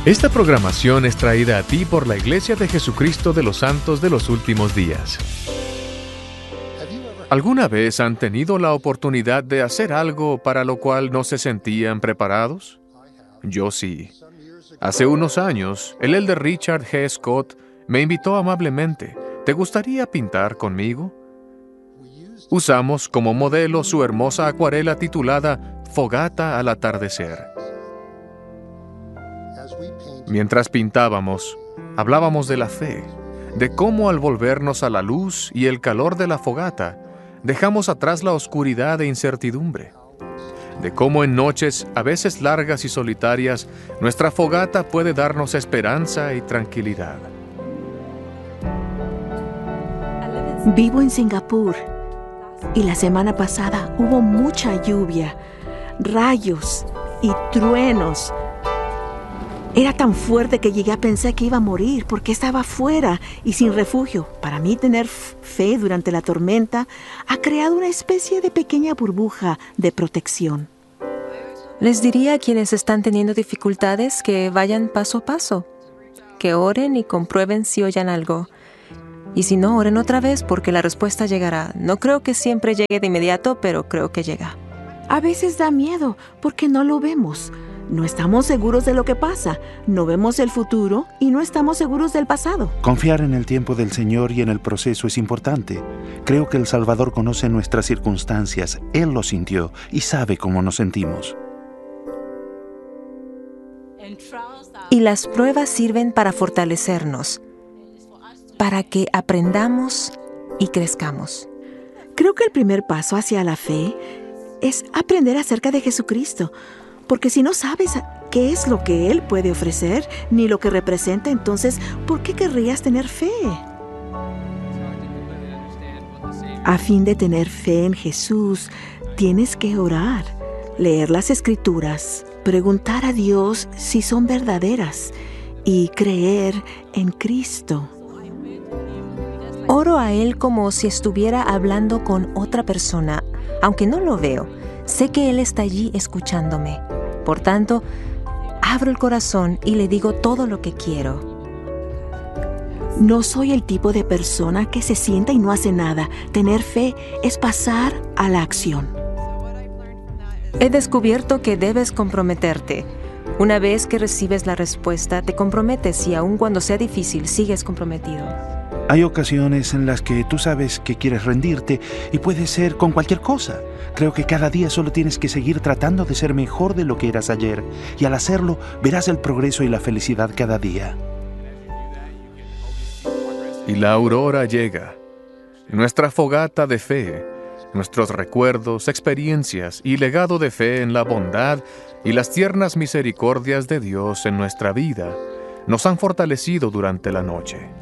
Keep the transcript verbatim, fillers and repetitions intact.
Esta programación es traída a ti por la Iglesia de Jesucristo de los Santos de los Últimos Días. ¿Alguna vez han tenido la oportunidad de hacer algo para lo cual no se sentían preparados? Yo sí. Hace unos años, el elder Richard G. Scott me invitó amablemente. ¿Te gustaría pintar conmigo? Usamos como modelo su hermosa acuarela titulada Fogata al atardecer. Mientras pintábamos, hablábamos de la fe, de cómo al volvernos a la luz y el calor de la fogata, dejamos atrás la oscuridad e incertidumbre, de cómo en noches, a veces largas y solitarias, nuestra fogata puede darnos esperanza y tranquilidad. Vivo en Singapur y la semana pasada hubo mucha lluvia, rayos y truenos. Era tan fuerte que llegué a pensar que iba a morir porque estaba afuera y sin refugio. Para mí, tener fe durante la tormenta ha creado una especie de pequeña burbuja de protección. Les diría a quienes están teniendo dificultades que vayan paso a paso, que oren y comprueben si oyen algo. Y si no, oren otra vez porque la respuesta llegará. No creo que siempre llegue de inmediato, pero creo que llega. A veces da miedo porque no lo vemos. No estamos seguros de lo que pasa, no vemos el futuro y no estamos seguros del pasado. Confiar en el tiempo del Señor y en el proceso es importante. Creo que el Salvador conoce nuestras circunstancias, Él lo sintió y sabe cómo nos sentimos. Y las pruebas sirven para fortalecernos, para que aprendamos y crezcamos. Creo que el primer paso hacia la fe es aprender acerca de Jesucristo. Porque si no sabes qué es lo que Él puede ofrecer, ni lo que representa, entonces, ¿por qué querrías tener fe? A fin de tener fe en Jesús, tienes que orar, leer las Escrituras, preguntar a Dios si son verdaderas y creer en Cristo. Oro a Él como si estuviera hablando con otra persona, aunque no lo veo. Sé que Él está allí escuchándome. Por tanto, abro el corazón y le digo todo lo que quiero. No soy el tipo de persona que se sienta y no hace nada. Tener fe es pasar a la acción. He descubierto que debes comprometerte. Una vez que recibes la respuesta, te comprometes y aun cuando sea difícil, sigues comprometido. Hay ocasiones en las que tú sabes que quieres rendirte y puede ser con cualquier cosa. Creo que cada día solo tienes que seguir tratando de ser mejor de lo que eras ayer y al hacerlo verás el progreso y la felicidad cada día. Y la aurora llega. Nuestra fogata de fe, nuestros recuerdos, experiencias y legado de fe en la bondad y las tiernas misericordias de Dios en nuestra vida nos han fortalecido durante la noche.